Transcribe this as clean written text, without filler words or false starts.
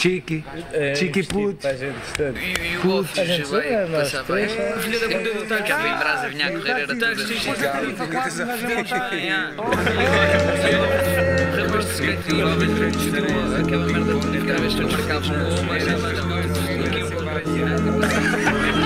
Chiqui, Chiqui puto. E o óbvio vai passar para a filha da puta do táxi. Em Brasa vinha a correr, era tudo assim. Rapaz de skating, aquela merda toda, cada vez todos ficavam com uma.